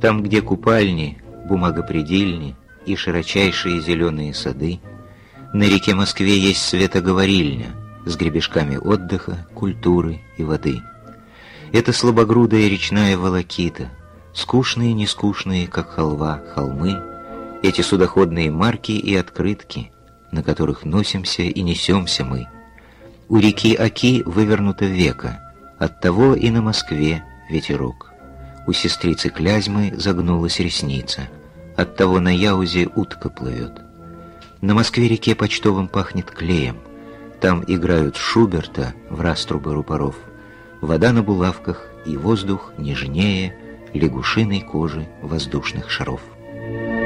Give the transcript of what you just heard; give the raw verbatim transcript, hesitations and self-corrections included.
Там, где купальни, бумагопредельни и широчайшие зеленые сады, на реке Москве есть светоговорильня с гребешками отдыха, культуры и воды. Это слабогрудая речная волокита, скучные, нескучные, как халва, холмы, эти судоходные марки и открытки, на которых носимся и несемся мы. У реки Оки вывернуто веко, оттого и на Москве ветерок. У сестрицы Клязьмы загнулась ресница, оттого на Яузе утка плывет. На Москве-реке почтовым пахнет клеем, там играют Шуберта в раструбы рупоров. Вода на булавках и воздух нежнее лягушиной кожи воздушных шаров.